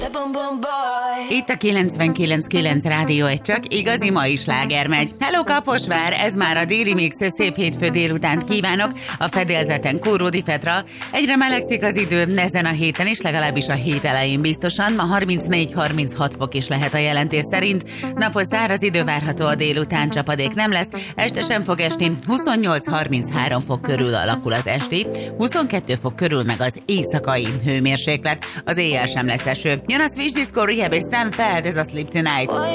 Itt a 99.9 Rádió egy csak igazi mai sláger megy. Hello Kaposvár, ez már a Déli Mix, szép hétfő délutánt kívánok. A fedélzeten Kóródi Petra. Egyre melegszik az idő, ezen a héten is, legalábbis a hét elején biztosan. Ma 34-36 fok is lehet a jelentés szerint. Naposztár az idő várható a délután, csapadék nem lesz. Este sem fog esni, 28-33 fok körül alakul az esti, 22 fok körül meg az éjszakai hőmérséklet. Az éjjel sem lesz eső. Jön a Switch Disco Rehab és Sam Feld, ez a Sleep Tonight.